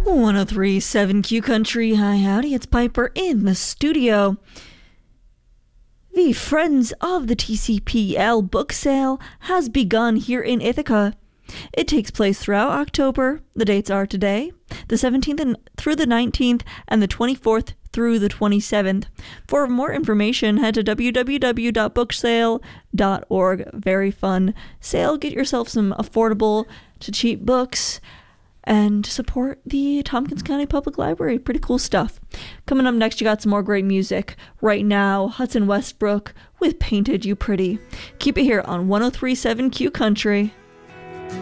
1037 Q Country. Hi, howdy, it's Piper in the studio. The Friends of the TCPL book sale has begun here in Ithaca. It takes place throughout October. The dates are today, the 17th through the 19th, and the 24th through the 27th. For more information, head to www.booksale.org. Very fun sale. Get yourself some affordable to cheap books and support the Tompkins County Public Library. Pretty cool stuff. Coming up next, you got some more great music. Right now, Hudson Westbrook with Painted You Pretty. Keep it here on 1037 Q Country.